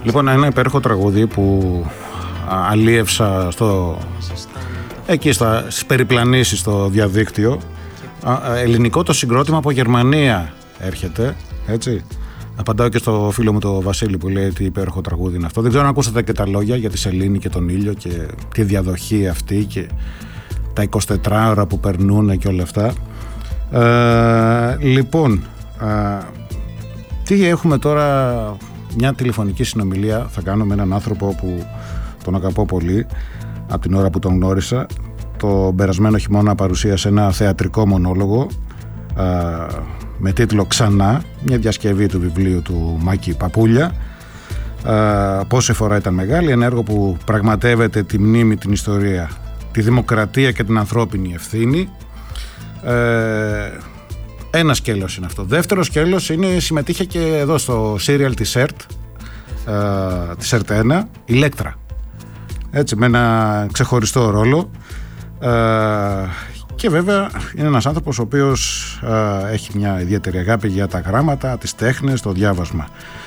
Λοιπόν, ένα υπέροχο τραγούδι που αλίευσα εκεί στις περιπλανήσεις στο διαδίκτυο. Ελληνικό το συγκρότημα από Γερμανία έρχεται, έτσι. Απαντάω και στο φίλο μου το Βασίλη που λέει τι υπέροχο τραγούδι είναι αυτό. Δεν ξέρω αν ακούσατε και τα λόγια για τη σελήνη και τον ήλιο και τη διαδοχή αυτή και τα 24 ώρα που περνούν και όλα αυτά. Λοιπόν, τι έχουμε τώρα? Μια τηλεφωνική συνομιλία θα κάνω με έναν άνθρωπο που τον αγαπώ πολύ από την ώρα που τον γνώρισα. Το περασμένο χειμώνα παρουσίασε ένα θεατρικό μονόλογο με τίτλο «Ξανά», μια διασκευή του βιβλίου του Μάκη Παπούλια. Πόση φορά ήταν μεγάλη, ένα έργο που πραγματεύεται τη μνήμη, την ιστορία, τη δημοκρατία και την ανθρώπινη ευθύνη. Ένα σκέλος είναι αυτό. Δεύτερο σκέλος είναι, συμμετείχε και εδώ στο serial της ΕΡΤ, της ΕΡΤ1, η Λέκτρα, έτσι, με ένα ξεχωριστό ρόλο. Και βέβαια είναι ένας άνθρωπος ο οποίος έχει μια ιδιαίτερη αγάπη για τα γράμματα, τις τέχνες, το διάβασμα.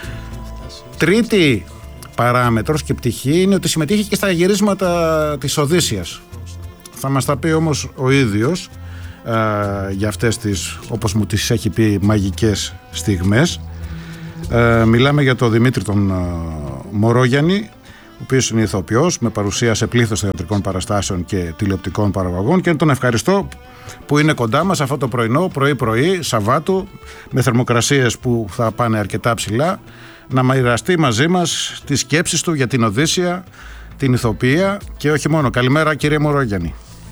Τρίτη παράμετρος και πτυχή είναι ότι συμμετείχε και στα γυρίσματα της Οδύσσιας. Θα μας τα πει όμως ο ίδιος για αυτές τις, όπως μου τις έχει πει, μαγικές στιγμές. Μιλάμε για τον Δημήτρη τον Μωρόγιαννη, ο οποίος είναι ηθοποιός με παρουσία σε πλήθος θεατρικών παραστάσεων και τηλεοπτικών παραγωγών, και τον ευχαριστώ που είναι κοντά μας αυτό το πρωινό, πρωί-πρωί, Σαββάτου, με θερμοκρασίες που θα πάνε αρκετά ψηλά, να μοιραστεί μαζί μας τις σκέψεις του για την Οδύσσια, την ηθοποιία και όχι μόνο. Καλημέρα, κύριε Μωρόγιαννη.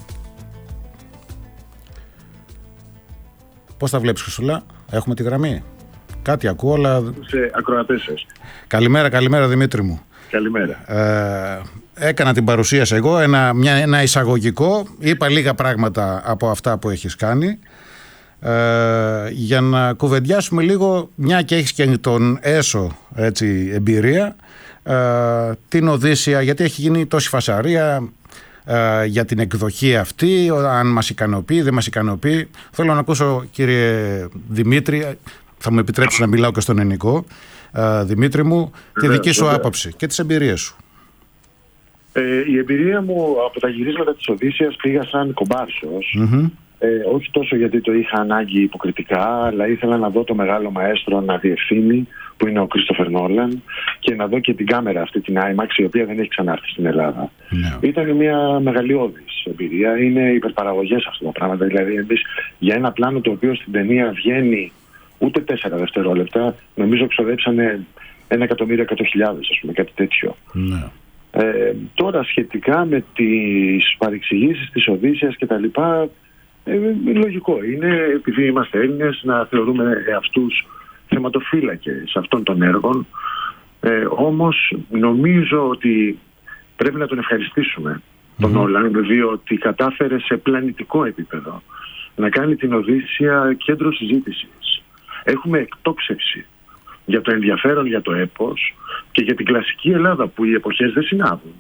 Πώς τα βλέπεις, Χρυσούλα? Έχουμε τη γραμμή? Κάτι ακούω, αλλά... Σε ακροατές σας. Καλημέρα Δημήτρη μου. Καλημέρα. Έκανα την παρουσίαση εγώ, ένα εισαγωγικό, είπα λίγα πράγματα από αυτά που έχεις κάνει, για να κουβεντιάσουμε λίγο, μια και έχεις και τον έσω, έτσι, εμπειρία, την Οδύσσια, γιατί έχει γίνει τόση φασαρία για την εκδοχή αυτή, αν μας ικανοποιεί, δεν μας ικανοποιεί. Θέλω να ακούσω, κύριε Δημήτρη, θα μου επιτρέψει να μιλάω και στον ελληνικό, Δημήτρη μου, τη δική σου άποψη και τις εμπειρίες σου. Η εμπειρία μου από τα γυρίσματα της Οδύσσιας πήγα σαν κομπάρσος. Όχι τόσο γιατί το είχα ανάγκη υποκριτικά, αλλά ήθελα να δω το μεγάλο μαέστρο να διευθύνει, που είναι ο Κρίστοφερ Νόλαν, και να δω και την κάμερα αυτή, την IMAX, η οποία δεν έχει ξανάρθει στην Ελλάδα. Ήταν μια μεγαλειώδης εμπειρία. Είναι υπερπαραγωγές αυτά τα πράγματα. Δηλαδή, εμείς για ένα πλάνο το οποίο στην ταινία βγαίνει ούτε 4 δευτερόλεπτα, νομίζω ξοδέψανε 1.100.000, ας πούμε, κάτι τέτοιο. Τώρα σχετικά με τις παρεξηγήσεις της Οδύσσιας και τα λοιπά, λογικό είναι, επειδή είμαστε Έλληνες, να θεωρούμε εαυτούς θεματοφύλακες αυτών των έργων. Όμως νομίζω ότι πρέπει να τον ευχαριστήσουμε τον Νόλαν, διότι κατάφερε σε πλανητικό επίπεδο να κάνει την Οδύσσια κέντρο συζήτησης. Έχουμε εκτόξευση για το ενδιαφέρον για το έπος και για την κλασική Ελλάδα, που οι εποχές δεν συνάδουν.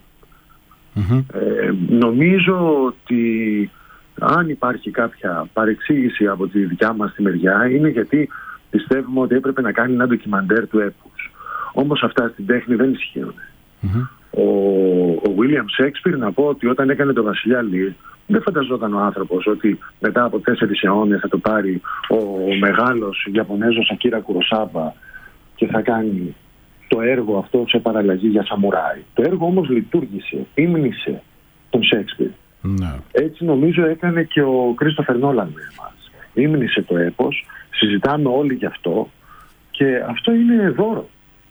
Νομίζω ότι αν υπάρχει κάποια παρεξήγηση από τη δικιά μας τη μεριά, είναι γιατί πιστεύουμε ότι έπρεπε να κάνει ένα ντοκιμαντέρ του έπους. Όμως αυτά στην τέχνη δεν ισχύουν. Ο William Shakespeare, να πω ότι όταν έκανε το Βασιλιά Λιρ, δεν φανταζόταν ο άνθρωπος ότι μετά από 4 αιώνες θα το πάρει ο μεγάλος Ιαπωνέζος Ακίρα Κουροσάβα και θα κάνει το έργο αυτό σε παραλλαγή για σαμουράι. Το έργο όμως λειτουργήσε, ύμνησε τον Shakespeare. Έτσι νομίζω έκανε και ο Κρίστοφερ Νόλαν με εμάς. Ύμνησε το έπος, συζητάμε όλοι γι' αυτό και αυτό είναι δώρο.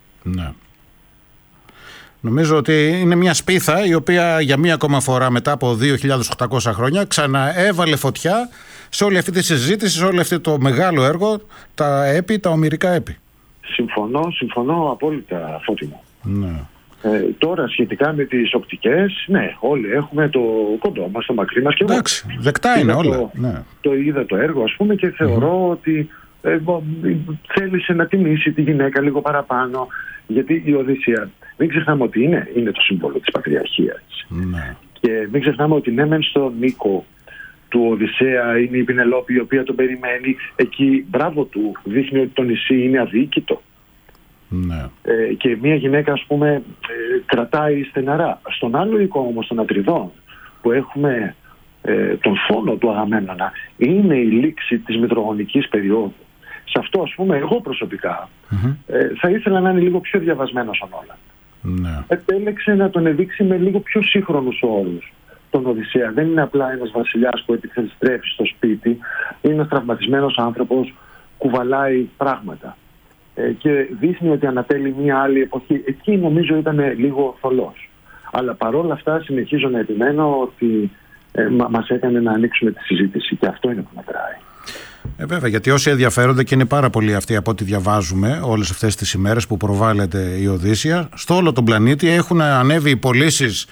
Νομίζω ότι είναι μια σπίθα η οποία για μία ακόμα φορά μετά από 2.800 χρόνια ξαναέβαλε φωτιά σε όλη αυτή τη συζήτηση, σε όλο αυτό το μεγάλο έργο, τα έπι, τα ομηρικά έπι. Συμφωνώ απόλυτα, Φώτη μου. Τώρα σχετικά με τις οπτικές, ναι, όλοι έχουμε το κοντό μας, το μακρύ μας και εγώ. Εντάξει, δεκτά είναι όλα. Το είδα το έργο, ας πούμε, και θεωρώ ότι θέλησε να τιμήσει τη γυναίκα λίγο παραπάνω, γιατί η Οδύσσια, μην ξεχνάμε ότι είναι το σύμβολο της πατριαρχίας. Και μην ξεχνάμε ότι ναι, μεν στο Νίκο του Οδυσσέα είναι η Πηνελόπη, η οποία τον περιμένει. Εκεί, μπράβο του, δείχνει ότι το νησί είναι αδίκητο. Ναι. Και μια γυναίκα, ας πούμε, κρατάει στεναρά. Στον άλλο οίκο όμως των Ατριδών, που έχουμε τον φόνο του Αγαμέμνονα, είναι η λήξη της μητρογονικής περίοδου. Σε αυτό, ας πούμε, εγώ προσωπικά θα ήθελα να είναι λίγο πιο διαβασμένος ο Νόλαν. Ναι. Επέλεξε να τον εδείξει με λίγο πιο σύγχρονους όρους τον Οδυσσέα. Δεν είναι απλά ένας βασιλιάς που επιστρέφει στο σπίτι, είναι ένας τραυματισμένος άνθρωπος, κουβαλάει πράγματα. Και δείχνει ότι ανατέλει μια άλλη εποχή. Εκεί νομίζω ήταν λίγο θολός. Αλλά παρόλα αυτά συνεχίζω να επιμένω ότι μας έκανε να ανοίξουμε τη συζήτηση, και αυτό είναι που μετράει. Βέβαια, γιατί όσοι ενδιαφέρονται, και είναι πάρα πολλοί αυτοί από ό,τι διαβάζουμε όλες αυτές τις ημέρες που προβάλλεται η Οδύσσεια, στο όλο τον πλανήτη έχουν ανέβει οι πωλήσεις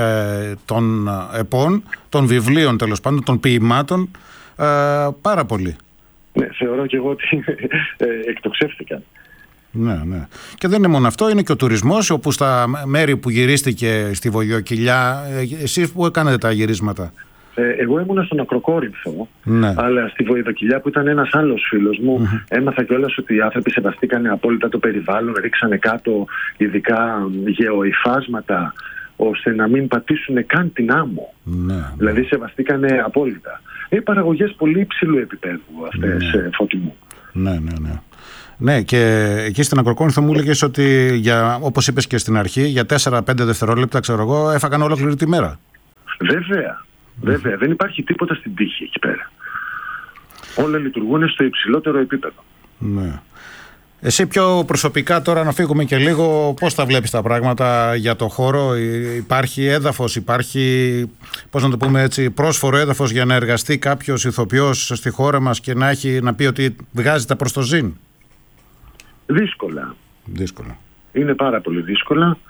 των επών, των βιβλίων τέλος πάντων, των ποιημάτων, πάρα πολύ. Ναι, θεωρώ και εγώ ότι εκτοξεύτηκαν. Ναι, ναι. Και δεν είναι μόνο αυτό, είναι και ο τουρισμός, όπου στα μέρη που γυρίστηκε στη Βογιοκυλιά, εσείς που κάνετε τα γυρίσματα? Εγώ ήμουνα στον Ακροκόρινθο, ναι. Αλλά στη Βοηδοκυλιά, που ήταν ένας άλλος φίλος μου, έμαθα κιόλας ότι οι άνθρωποι σεβαστήκανε απόλυτα το περιβάλλον, ρίξανε κάτω ειδικά γεωϊφάσματα, ώστε να μην πατήσουν καν την άμμο. Ναι. Δηλαδή σεβαστήκανε απόλυτα. Παραγωγές πολύ υψηλού επίπεδου αυτές, Φώτη. Ναι, ναι, ναι. Ναι, και εκεί στην Ακροκόρινθο μου έλεγες ότι, όπως είπες και στην αρχή, για 4-5 δευτερόλεπτα, ξέρω εγώ, έφαγαν ολόκληρη τη μέρα. Βέβαια. Βέβαια, δεν υπάρχει τίποτα στην τύχη εκεί πέρα. Όλα λειτουργούν στο υψηλότερο επίπεδο. Ναι. Εσύ πιο προσωπικά τώρα, να φύγουμε και λίγο, πώς τα βλέπεις τα πράγματα για το χώρο? Υπάρχει έδαφος, υπάρχει, πώς να το πούμε έτσι, πρόσφορο έδαφος για να εργαστεί κάποιος ηθοποιός στη χώρα μας και να πει ότι βγάζει τα προς το ζήν? Δύσκολα. Δύσκολα. Είναι πάρα πολύ δύσκολα.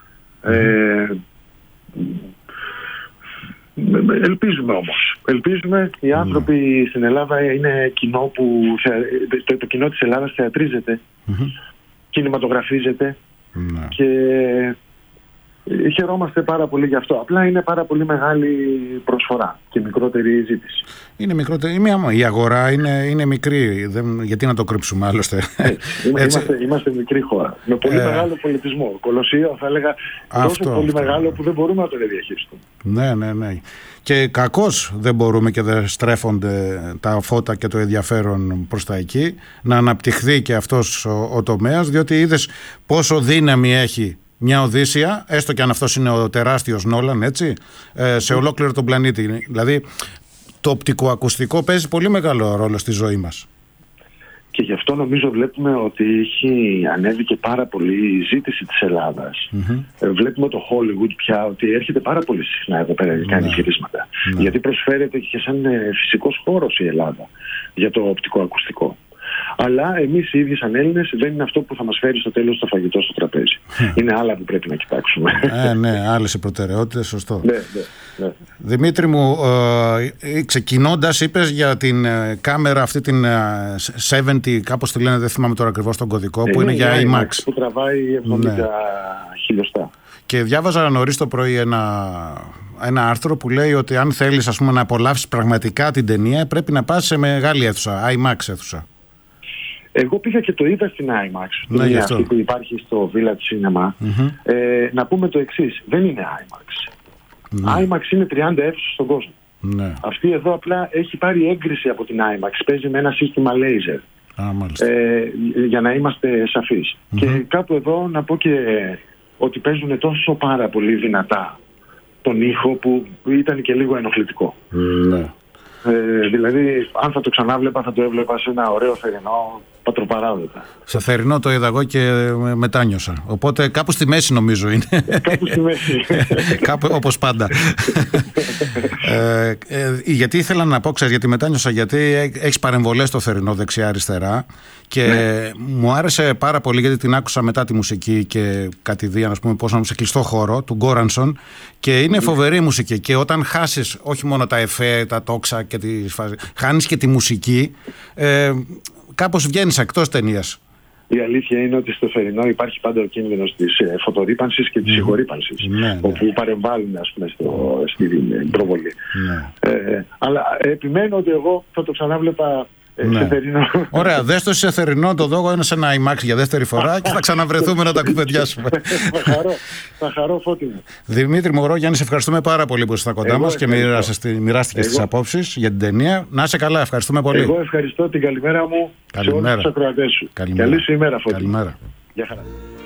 Ελπίζουμε όμως. Ελπίζουμε. Οι άνθρωποι στην Ελλάδα είναι κοινό που το κοινό της Ελλάδας θεατρίζεται, κινηματογραφίζεται, και χαιρόμαστε πάρα πολύ γι' αυτό. Απλά είναι πάρα πολύ μεγάλη προσφορά και μικρότερη ζήτηση. Είναι μικρότερη. Η αγορά είναι μικρή. Γιατί να το κρύψουμε άλλωστε? Είμαστε μικρή χώρα. Με πολύ μεγάλο πολιτισμό. Κολοσσείο, θα έλεγα, τόσο πολύ μεγάλο που δεν μπορούμε να το διαχειριστούμε. Ναι, ναι, ναι. Και κακώς δεν μπορούμε και δεν στρέφονται τα φώτα και το ενδιαφέρον προς τα εκεί, να αναπτυχθεί και αυτός ο τομέας, διότι είδες πόσο δύναμη έχει μια Οδύσσεια, έστω και αν αυτός είναι ο τεράστιος Νόλαν, έτσι, σε ολόκληρο τον πλανήτη. Δηλαδή, το οπτικοακουστικό παίζει πολύ μεγάλο ρόλο στη ζωή μας. Και γι' αυτό νομίζω βλέπουμε ότι έχει ανέβει και πάρα πολύ η ζήτηση της Ελλάδας. Βλέπουμε το Hollywood πια ότι έρχεται πάρα πολύ συχνά εδώ πέρα και κάνει γυρίσματα. Γιατί προσφέρεται και σαν φυσικός χώρος η Ελλάδα για το οπτικοακουστικό. Αλλά εμείς οι ίδιοι σαν Έλληνες δεν είναι αυτό που θα μας φέρει στο τέλος το φαγητό στο τραπέζι. Είναι άλλα που πρέπει να κοιτάξουμε. Ναι, άλλες οι προτεραιότητες, σωστό. Ναι. Δημήτρη μου, ξεκινώντας είπες για την κάμερα αυτή την 70, κάπως τη λένε, δεν θυμάμαι τώρα ακριβώς τον κωδικό, που είναι για IMAX. Που τραβάει 70 χιλιοστά. Και διάβαζα νωρίς το πρωί ένα άρθρο που λέει ότι αν θέλεις, ας πούμε, να απολαύσεις πραγματικά την ταινία, πρέπει να πας σε μεγάλη αίθουσα, IMAX αίθουσα. Εγώ πήγα και το είδα στην IMAX, αυτή που υπάρχει στο Village Cinema. Να πούμε το εξής, δεν είναι IMAX. IMAX είναι 30 αίθουσες στον κόσμο. Αυτή εδώ απλά έχει πάρει έγκριση από την IMAX, παίζει με ένα σύστημα laser. Για να είμαστε σαφείς. Και κάπου εδώ να πω και ότι παίζουν τόσο πάρα πολύ δυνατά τον ήχο που ήταν και λίγο ενοχλητικό. Δηλαδή, αν θα το ξανάβλεπα, θα το έβλεπα σε ένα ωραίο θερινό πατροπαράδοτα. Σε θερινό το είδα εγώ και μετάνιωσα. Οπότε κάπου στη μέση νομίζω είναι. Κάπου στη μέση. Κάπου, όπως πάντα. Γιατί ήθελα να πω, ξέρεις, γιατί μετάνιωσα, γιατί έχεις παρεμβολές στο θερινό δεξιά-αριστερά και μου άρεσε πάρα πολύ, γιατί την άκουσα μετά τη μουσική και κατηδίαν, ας πούμε, πώς να μου σε κλειστό χώρο του Γκόρανσον, και είναι φοβερή μουσική. Και όταν χάσεις όχι μόνο τα εφέ, τα τόξα και χάνεις και τη μουσική, κάπως βγαίνεις εκτός ταινίας. Η αλήθεια είναι ότι στο θερινό υπάρχει πάντα ο κίνδυνος της φωτορύπανσης και της συγχωρύπανσης, όπου παρεμβάλλουν, ας πούμε, στην προβολή. Αλλά επιμένω ότι εγώ θα το ξανάβλεπα Ναι. Σε θερινό. Ωραία, δες το σε θερινό το δόγο είναι σε ένα IMAX για δεύτερη φορά και θα ξαναβρεθούμε να τα κουβεντιάσουμε. Θα χαρώ, Φώτη μου. Δημήτρη Μωρό, Γιάννη, σε ευχαριστούμε πάρα πολύ που ήσασταν κοντά μας και μοιράστηκες τις απόψεις για την ταινία. Να είσαι καλά, ευχαριστούμε πολύ. Εγώ ευχαριστώ, την καλημέρα μου σε όλους τους ακροατές σου. Καλημέρα. Καλή σου ημέρα, Φώτη. Καλημέρα. Γεια χαρά.